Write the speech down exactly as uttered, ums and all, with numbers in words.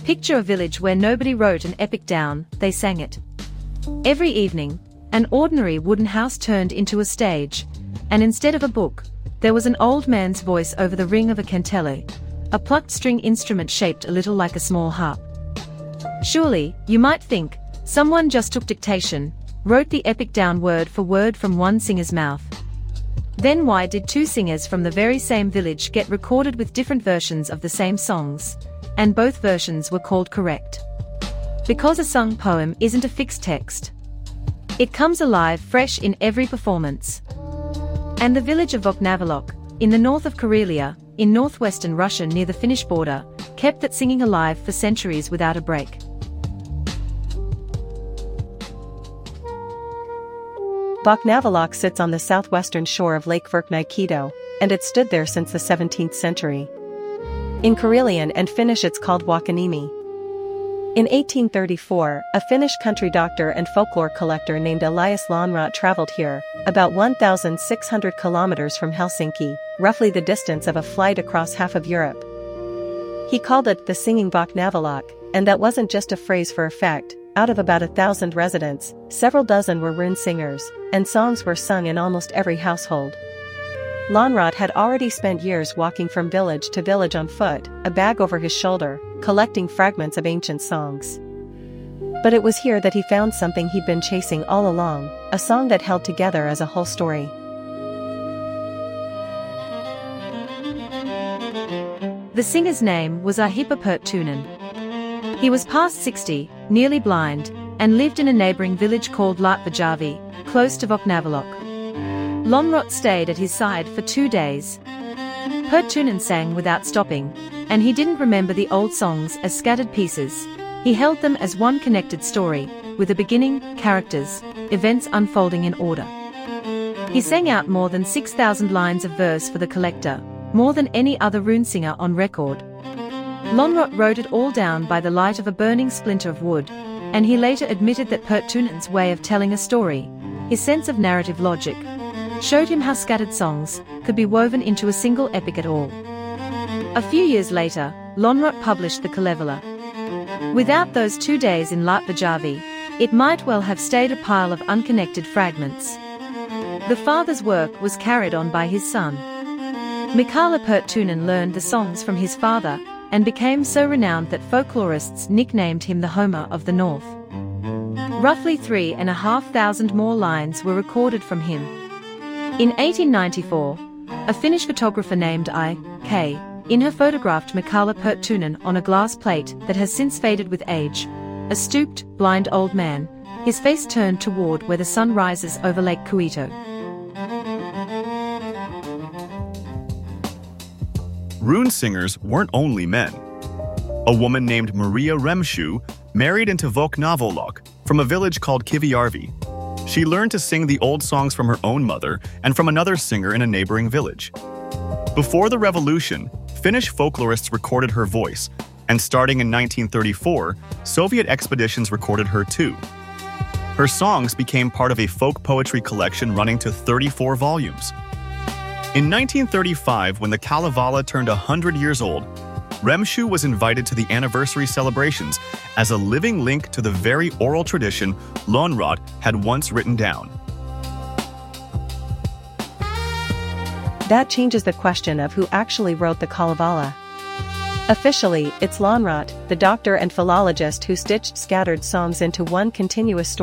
Picture a village where nobody wrote an epic down, they sang it. Every evening, an ordinary wooden house turned into a stage, and instead of a book, there was an old man's voice over the ring of a kantele, a plucked string instrument shaped a little like a small harp. Surely, you might think, someone just took dictation, wrote the epic down word for word from one singer's mouth. Then why did two singers from the very same village get recorded with different versions of the same songs, and both versions were called correct? Because a sung poem isn't a fixed text. It comes alive fresh in every performance. And the village of Voknavolok, in the north of Karelia, in northwestern Russia near the Finnish border, kept that singing alive for centuries without a break. Voknavolok sits on the southwestern shore of Lake Verkhney-Keto, and it stood there since the seventeenth century. In Karelian and Finnish it's called Vakaniemi. In eighteen thirty-four, a Finnish country doctor and folklore collector named Elias Lönnrot traveled here, about one thousand six hundred kilometers from Helsinki, roughly the distance of a flight across half of Europe. He called it the Singing Voknavolok, and that wasn't just a phrase for effect. Out of about a thousand residents, several dozen were rune singers, and songs were sung in almost every household. Lönnrot had already spent years walking from village to village on foot, a bag over his shoulder, collecting fragments of ancient songs. But it was here that he found something he'd been chasing all along, a song that held together as a whole story. The singer's name was Ahippa Perttunen. He was past sixty, nearly blind, and lived in a neighboring village called Latvajärvi, close to Voknavolok. Lönnrot stayed at his side for two days. Perttunen sang without stopping, and he didn't remember the old songs as scattered pieces. He held them as one connected story, with a beginning, characters, events unfolding in order. He sang out more than six thousand lines of verse for the collector, more than any other rune singer on record. Lönnrot wrote it all down by the light of a burning splinter of wood, and he later admitted that Perttunen's way of telling a story, his sense of narrative logic, showed him how scattered songs could be woven into a single epic at all. A few years later, Lönnrot published the Kalevala. Without those two days in Latvajärvi, it might well have stayed a pile of unconnected fragments. The father's work was carried on by his son. Mikaela Perttunen learned the songs from his father, and became so renowned that folklorists nicknamed him the Homer of the North. Roughly three and a half thousand more lines were recorded from him. In eighteen ninety-four, a Finnish photographer named I K in her photographed Mikaela Perttunen on a glass plate that has since faded with age, a stooped, blind old man, his face turned toward where the sun rises over Lake Kuito. Rune singers weren't only men. A woman named Maria Remshu married into Voknavolok from a village called Kivijärvi. She learned to sing the old songs from her own mother and from another singer in a neighboring village. Before the revolution, Finnish folklorists recorded her voice, and starting in nineteen thirty-four, Soviet expeditions recorded her too. Her songs became part of a folk poetry collection running to thirty-four volumes. In nineteen thirty-five, when the Kalevala turned one hundred years old, Remshu was invited to the anniversary celebrations as a living link to the very oral tradition Lönnrot had once written down. That changes the question of who actually wrote the Kalevala. Officially, it's Lönnrot, the doctor and philologist who stitched scattered songs into one continuous story.